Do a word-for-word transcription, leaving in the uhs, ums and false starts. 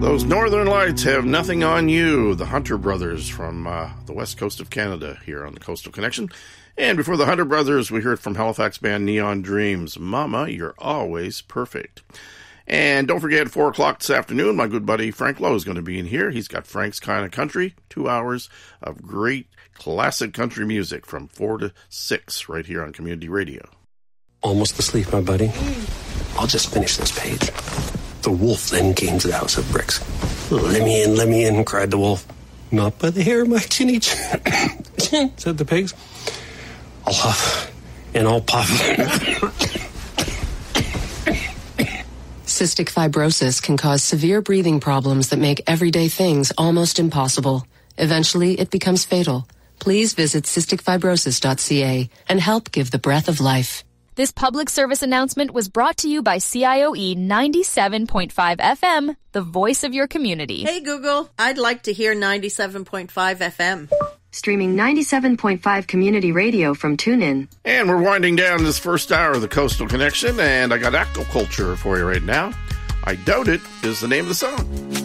Those Northern Lights have nothing on you. The Hunter Brothers from uh, the west coast of Canada here on the Coastal Connection. And before the Hunter Brothers, we heard from Halifax band Neon Dreams. Mama, you're always perfect. And don't forget, four o'clock this afternoon, my good buddy Frank Lowe is going to be in here. He's got Frank's Kind of Country, two hours of great classic country music from four to six right here on Community Radio. Almost asleep, my buddy. I'll just finish this page. The wolf then came to the house of bricks. Let me in, let me in, cried the wolf. Not by the hair of my chinny chin, said the pigs. I'll huff and I'll puff. Cystic fibrosis can cause severe breathing problems that make everyday things almost impossible. Eventually, it becomes fatal. Please visit cystic fibrosis dot c a and help give the breath of life. This public service announcement was brought to you by C I O E ninety-seven point five F M, the voice of your community. Hey Google, I'd like to hear ninety-seven point five F M. Streaming ninety-seven point five Community Radio from TuneIn. And we're winding down this first hour of the Coastal Connection, and I got Aquaculture for you right now. I Doubt It is the name of the song.